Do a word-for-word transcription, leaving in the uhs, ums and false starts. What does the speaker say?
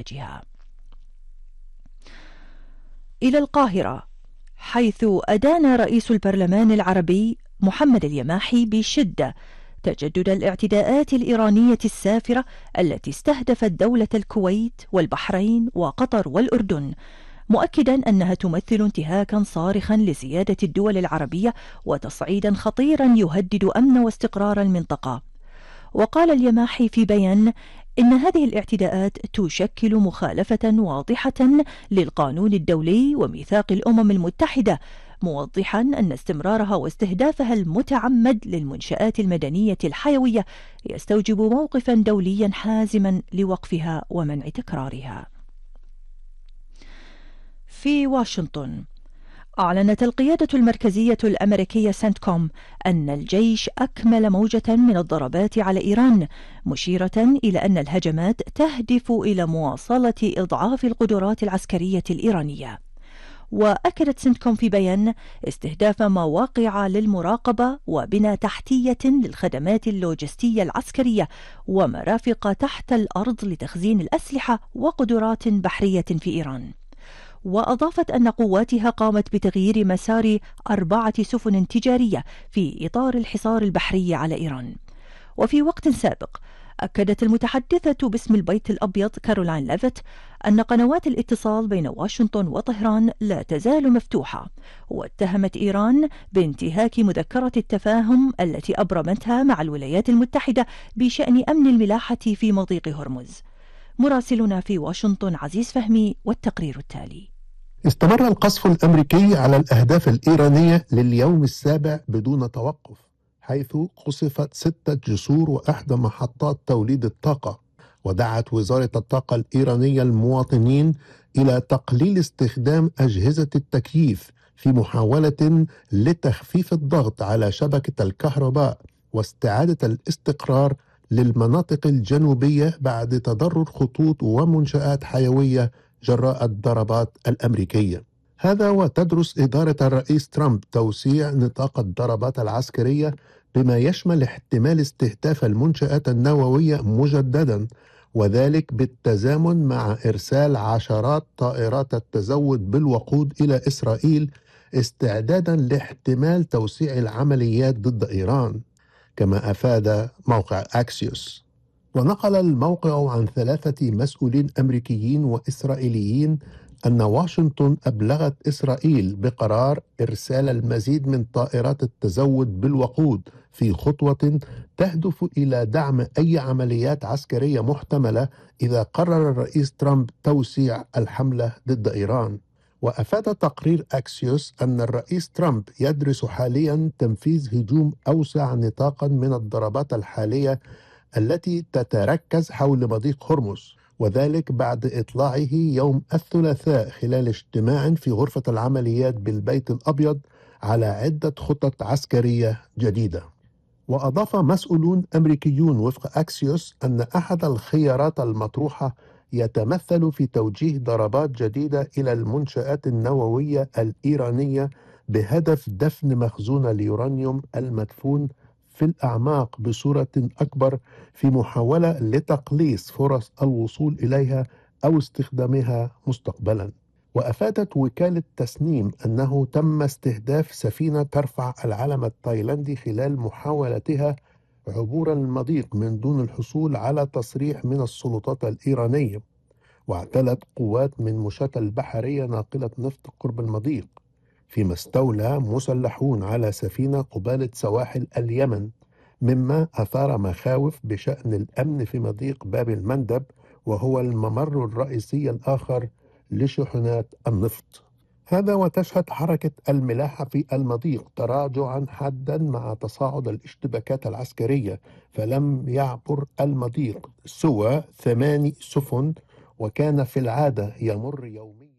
إنتاجها. إلى القاهرة، حيث أدان رئيس البرلمان العربي محمد اليماحي بشدة تجدد الاعتداءات الإيرانية السافرة التي استهدفت دولة الكويت والبحرين وقطر والأردن، مؤكدا أنها تمثل انتهاكا صارخا لسيادة الدول العربية وتصعيدا خطيرا يهدد أمن واستقرار المنطقة. وقال اليماحي في بيان إن هذه الاعتداءات تشكل مخالفة واضحة للقانون الدولي وميثاق الأمم المتحدة، موضحا أن استمرارها واستهدافها المتعمد للمنشآت المدنية الحيوية يستوجب موقفا دوليا حازما لوقفها ومنع تكرارها. في واشنطن، أعلنت القيادة المركزية الأمريكية سنتكوم أن الجيش أكمل موجة من الضربات على إيران، مشيرة إلى أن الهجمات تهدف إلى مواصلة إضعاف القدرات العسكرية الإيرانية. وأكدت سنتكوم في بيان استهداف مواقع للمراقبة وبنى تحتية للخدمات اللوجستية العسكرية ومرافق تحت الأرض لتخزين الأسلحة وقدرات بحرية في إيران. وأضافت أن قواتها قامت بتغيير مسار أربعة سفن تجارية في إطار الحصار البحري على إيران. وفي وقت سابق أكدت المتحدثة باسم البيت الأبيض كارولاين ليفيت أن قنوات الاتصال بين واشنطن وطهران لا تزال مفتوحة، واتهمت إيران بانتهاك مذكرة التفاهم التي أبرمتها مع الولايات المتحدة بشأن أمن الملاحة في مضيق هرمز. مراسلنا في واشنطن عزيز فهمي والتقرير التالي. استمر القصف الأمريكي على الأهداف الإيرانية لليوم السابع بدون توقف، حيث قصفت ستة جسور وإحدى محطات توليد الطاقة. ودعت وزارة الطاقة الإيرانية المواطنين إلى تقليل استخدام أجهزة التكييف في محاولة لتخفيف الضغط على شبكة الكهرباء واستعادة الاستقرار للمناطق الجنوبية بعد تضرر خطوط ومنشآت حيوية جراء الضربات الأمريكية. هذا وتدرس إدارة الرئيس ترامب توسيع نطاق الضربات العسكرية بما يشمل احتمال استهداف المنشآت النووية مجددا، وذلك بالتزامن مع إرسال عشرات طائرات التزود بالوقود إلى إسرائيل استعدادا لاحتمال توسيع العمليات ضد إيران، كما أفاد موقع أكسيوس. ونقل الموقع عن ثلاثة مسؤولين أمريكيين وإسرائيليين أن واشنطن أبلغت إسرائيل بقرار إرسال المزيد من طائرات التزود بالوقود في خطوة تهدف إلى دعم أي عمليات عسكرية محتملة إذا قرر الرئيس ترامب توسيع الحملة ضد إيران. وأفاد تقرير أكسيوس أن الرئيس ترامب يدرس حاليا تنفيذ هجوم أوسع نطاقا من الضربات الحالية التي تتركز حول مضيق هرمز، وذلك بعد إطلاعه يوم الثلاثاء خلال اجتماع في غرفة العمليات بالبيت الأبيض على عدة خطط عسكرية جديدة. وأضاف مسؤولون أمريكيون وفق أكسيوس أن أحد الخيارات المطروحة يتمثل في توجيه ضربات جديدة إلى المنشآت النووية الإيرانية بهدف دفن مخزون اليورانيوم المدفون في الأعماق بصورة أكبر في محاولة لتقليص فرص الوصول إليها أو استخدامها مستقبلا. وأفادت وكالة تسنيم أنه تم استهداف سفينة ترفع العلم التايلندي خلال محاولتها عبور المضيق من دون الحصول على تصريح من السلطات الإيرانية. واعتلت قوات من مشاة البحرية ناقلة نفط قرب المضيق، فيما استولى مسلحون على سفينة قبالة سواحل اليمن، مما أثار مخاوف بشأن الأمن في مضيق باب المندب، وهو الممر الرئيسي الآخر لشحنات النفط. هذا وتشهد حركة الملاحة في المضيق تراجعا حادا مع تصاعد الاشتباكات العسكرية، فلم يعبر المضيق سوى ثماني سفن، وكان في العادة يمر يوميا